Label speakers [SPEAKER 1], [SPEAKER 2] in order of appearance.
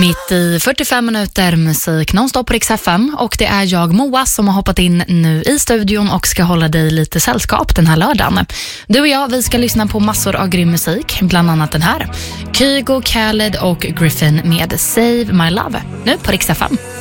[SPEAKER 1] Mitt i 45 minuter musik nonstop på Rix FM, och det är jag, Moa, som har hoppat in nu i studion och ska hålla dig lite sällskap den här lördagen. Du och jag, vi ska lyssna på massor av grym musik, bland annat den här. Kygo, Khaled och Griffin med Save My Love, nu på Rix FM.